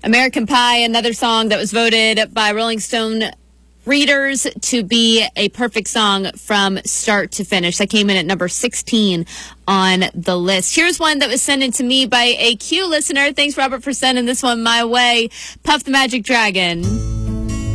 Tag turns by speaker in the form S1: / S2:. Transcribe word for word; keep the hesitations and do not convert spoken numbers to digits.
S1: American Pie, another song that was voted by Rolling Stone readers to be a perfect song from start to finish. That came in at number sixteen on the list. Here's one that was sent in to me by a Q listener. Thanks, Robert, for sending this one my way. Puff the Magic Dragon.